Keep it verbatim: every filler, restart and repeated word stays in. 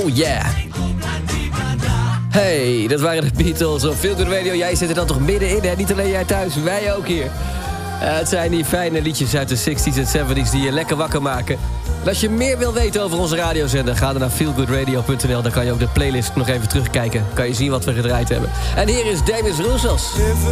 Oh yeah. Hey, dat waren de Beatles op Feel Good Radio. Jij zit er dan toch middenin, hè? Niet alleen jij thuis, wij ook hier. Uh, het zijn die fijne liedjes uit de zestig's en zeventig's die je lekker wakker maken. En als je meer wil weten over onze radiozender, ga dan naar feel good radio punt n l. Dan kan je ook de playlist nog even terugkijken. Kan je zien wat we gedraaid hebben. En hier is Demis Roussos.